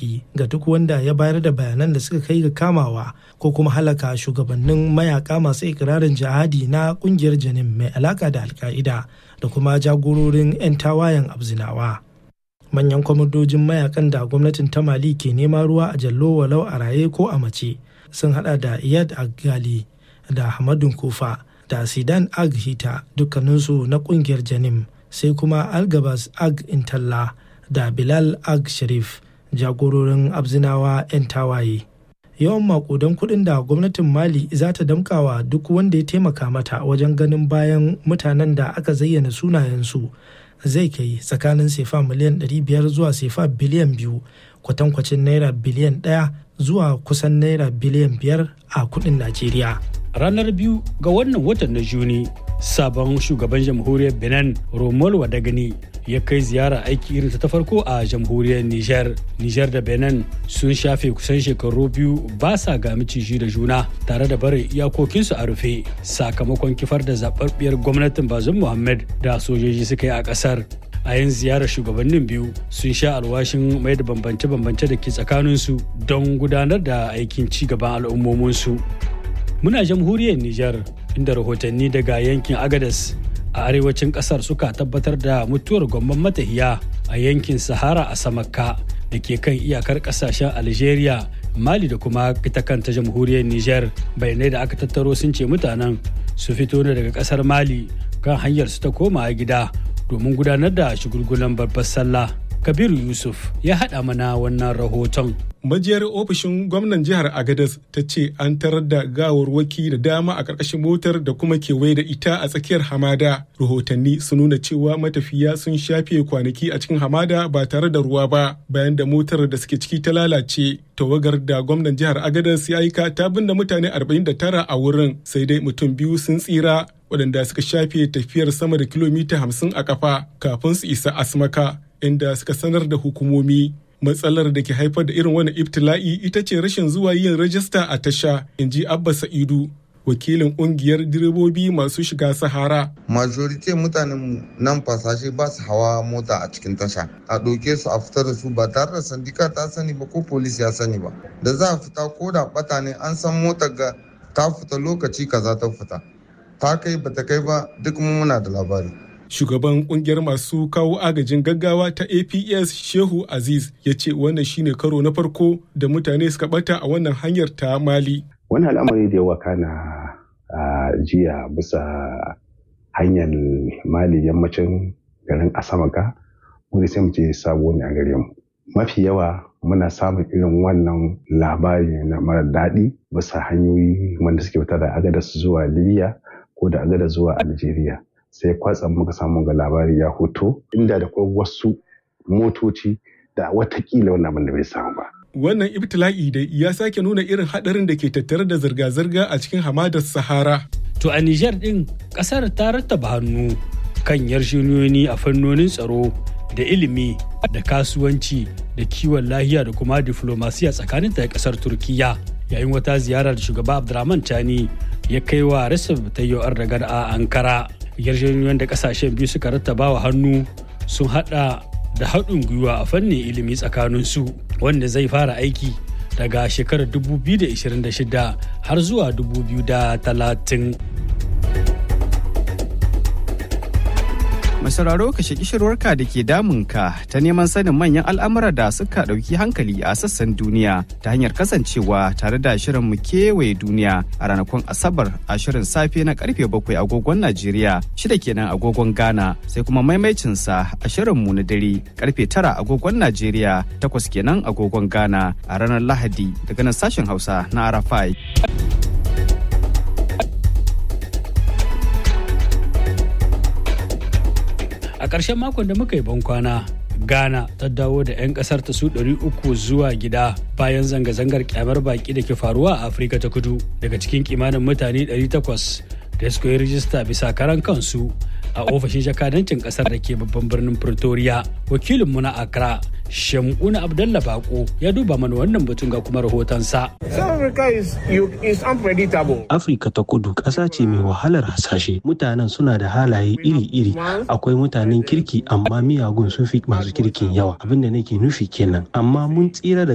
gargaɗi ga duk wanda ya bayar da bayanan da suka kai ga kamawa ko kuma halaka shugabannin mayaka masu ikirarin jihadi na ƙungiyar Janim mai alaka da Al-Qaida da kuma jagororin 'yan tawayen Abzinawa. Manyan kwamandojin mayakan da gwamnatin ta Mali ke nema ruwa a jallo walau a raye ko a mace sun hada da Iyad Agali da Hamadun Kufa da Sidan Ag Hita dukkaninsu na kungiyar Janim, sai kuma Algabas Ag Intalla da Bilal Ag Sharif jagororin Abzinawa 'yan tawaye. Yawan makudan kuɗin da gwamnatin Mali za ta damkawa duk wanda ya taimaka mata wajen ganin bayan mutanen da aka zayyana sunayensu zai kai tsakanin sefa miliyan 500 zuwa sefa biliyan 2, kwatankwacin naira biliyan 1 zuwa kusan naira biliyan 5 a kudin Najeriya. Ranar 2 ga wannan watan na Juni, sabon shugaban jamhuriyar Benin Romol Wadagani ya kai ziyara aiki irin ta farko a jamhuriyar Niger. Niger da Benin sun shafe kusan shekaru 2 ba sa ga miciji da juna tare da barin iyakokinsu a rufe sakamakon kifar da zaɓaɓɓiyar gwamnatin Bazoum Mohamed da sojoji suka yi a ƙasar. A yin ziyarar shugabannin biyu sun sha alwashin mai da bambance-bambance da ke tsakaninsu don gudanar da aikin ci gaban al'ummominsu. Muna jamhuriyar Niger inda rahotanni daga yankin Agadez a arewacin kasar suka tabbatar da mutuwar gwamman matahiya a yankin Sahara a Samakka da ke kan iyakar kasashen Algeria, Mali da kuma ita kanta jamhuriyar Niger. Bayanai da aka tattaro sun ce mutanen su fito ne daga kasar Mali kan hanyar su ta koma gida domin gudanar da shagulgulan babbar sallah. Kabiru Yusuf ya haɗa mana wannan rahoton. Majiyar ofishin gwamnan jihar Agadez ta ce an tarar da gawarwaki da dama a ƙarƙashin motar da kuma kewaye da ita a tsakiyar hamada. Rahotanni sun nuna cewa matafiya sun shafe kwanaki a cikin hamada ba tare da ruwa ba bayan da motar da suke ciki ta lalace. Tawagar da gwamnan jihar Agadez ya aika ta binne mutane 49 a wurin, sai dai mutum 2 sun tsira waɗanda suka shafe tafiyar sama da kilomita 50 a kafa kafin su isa Asmaka, inda suka sanar da hukumomi. Matsalar da ke haifar da irin wannan ibtila'i ita ce rashin zuwa yin rajista a tasha, in ji Abba Sa'idu, wakilin ƙungiyar direbobi masu shiga Sahara. Majority mutanen nan fasashe ba su hawa mota a cikin tasha, a ɗauke su a fitar da su ba tare da sandika ta sani ba ko polis ya sani ba. Da za a fita ko da ɓata ne an san motar ga ta fita lokaci kaza ta fita, ta kai ba ta kai ba duk muna da labari. Shugaban kungiyar masu kawo agajin gaggawa ta APS Shehu Aziz ya ce wannan shine karo na farko da mutane suka bata a wannan hanyar ta Mali. Wani al'amari da yawa kana jiya bisa hanyar Mali yammacin garin Asamaka, wani sai mu ce sabo ne a gare mu. Mafi yawa muna samun irin wannan labari na mara daɗi bisa hanyoyi wanda suke fita da Agadez zuwa Libya ko da Agadez zuwa Algeria. Sai kwatsam muka samu ga labari ya hoto inda da wasu motoci da watakila wannan abin da bai samu ba. Wannan ibtila'i dai ya sake nuna irin hadarin da ke tattare da zirga-zirga a cikin hamadar Sahara. To a Niger din kasar ta rattaba hannu kan yarjejeniyoyi a fannonin tsaro da ilimi da kasuwanci da kiwon lafiya da kuma diflomasiya tsakanin ta kasar Turkiya, yayin wata ziyara da shugaba Abdurrahman Tani ya kai wa Recep Tayyip Erdogan a Ankara. Yarjejeniyoyin da kasashen biyu suka rattaba wa hannu sun hada da haɗin gwiwa a fannin ilimi tsakaninsu, wanda zai fara aiki daga shekarar 2026 har zuwa 2030. Masauraro ka shaki shirwarka da ke damunka ta neman sanin manyan al'amura da suka ɗauki hankali a sassan duniya ta hanyar kasancewa tare da shirin mu kewaye duniya a ranakun Asabar a shirin safe na karfe 7 agogon Najeriya, 6 kenan agogon Ghana, sai kuma maimaicinsa a shirin mu na dare karfe 9 agogon Najeriya, 8 kenan agogon Ghana a ranar Lahadi daga nan sashen Hausa na Arafai. A ƙarshen makon da muka yi bankwana, Ghana ta dawo da 'yan ƙasar ta su 300 zuwa gida bayan zanga-zangar kyamar baƙi da ke faruwa a Afirka ta Kudu. Daga cikin kimanin mutane 800 da suka yi rijista bisa karan kansu a ofishin jakadancin ƙasar da ke babban birnin Pretoria. Wakilinmu na Accra, Shamuna Abdallah Bako, ya duba mana wannan batun ga kuma rahotonsa. Afirka ta Kudu ƙasa ce mai wahalar hasashe. Mutanen suna da halaye iri-iri. Akwai mutanen kirki amma miyagun sun fi masu kirkin yawa. Abin da nake nufi kenan. Amma mun tsira da